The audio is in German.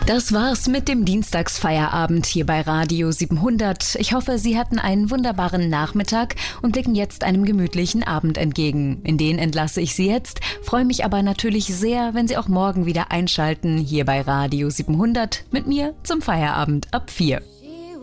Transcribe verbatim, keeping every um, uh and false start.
Das war's mit dem Dienstagsfeierabend hier bei Radio siebenhundert. Ich hoffe, Sie hatten einen wunderbaren Nachmittag und blicken jetzt einem gemütlichen Abend entgegen. In den entlasse ich Sie jetzt, freue mich aber natürlich sehr, wenn Sie auch morgen wieder einschalten hier bei Radio siebenhundert mit mir zum Feierabend ab vier.